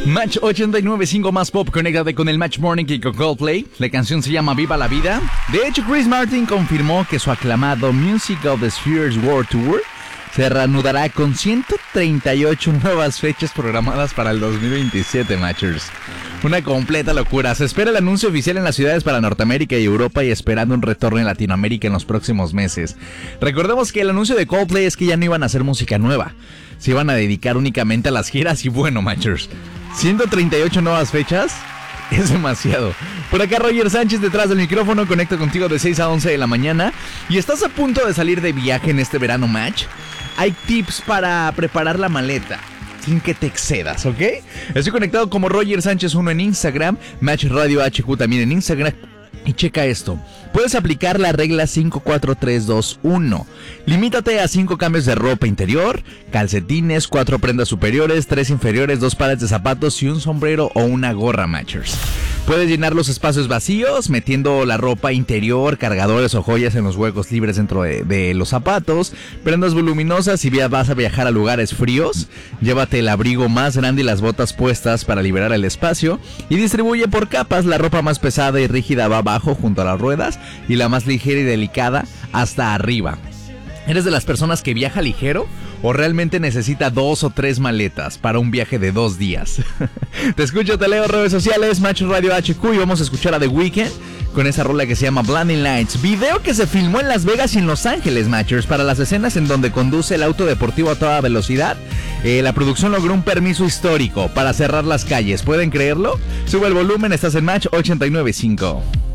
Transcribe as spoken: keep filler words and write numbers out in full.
Match ochenta y nueve punto cinco más pop, conéctate con el Match Morning y con Coldplay. La canción se llama Viva la Vida. De hecho, Chris Martin confirmó que su aclamado Music of the Spheres World Tour se reanudará con ciento treinta y ocho nuevas fechas programadas para el dos mil veintisiete, Matchers. Una completa locura. Se espera el anuncio oficial en las ciudades para Norteamérica y Europa y esperando un retorno en Latinoamérica en los próximos meses. Recordemos que el anuncio de Coldplay es que ya no iban a hacer música nueva. Se iban a dedicar únicamente a las giras y bueno, Matchers, ciento treinta y ocho nuevas fechas es demasiado. Por acá Roger Sánchez detrás del micrófono, conecto contigo de seis a once de la mañana. Y estás a punto de salir de viaje en este verano, Match. Hay tips para preparar la maleta sin que te excedas, ¿ok? Estoy conectado como Roger Sánchez uno en Instagram, Match Radio H Q también en Instagram. Y checa esto, puedes aplicar la regla cinco cuatro tres dos uno. Limítate a cinco cambios de ropa interior, calcetines, cuatro prendas superiores, tres inferiores, dos pares de zapatos y un sombrero o una gorra, Matchers. Puedes llenar los espacios vacíos metiendo la ropa interior, cargadores o joyas en los huecos libres dentro de, de los zapatos. Prendas voluminosas si vas a viajar a lugares fríos. Llévate el abrigo más grande y las botas puestas para liberar el espacio. Y distribuye por capas. La ropa más pesada y rígida va abajo junto a las ruedas y la más ligera y delicada hasta arriba. ¿Eres de las personas que viaja ligero o realmente necesita dos o tres maletas para un viaje de dos días? Te escucho, te leo, redes sociales, Match Radio H Q, y vamos a escuchar a The Weeknd con esa rola que se llama Blinding Lights. Video que se filmó en Las Vegas y en Los Ángeles, Matchers, para las escenas en donde conduce el auto deportivo a toda velocidad. Eh, la producción logró un permiso histórico para cerrar las calles. ¿Pueden creerlo? Sube el volumen, estás en Match ochenta y nueve punto cinco.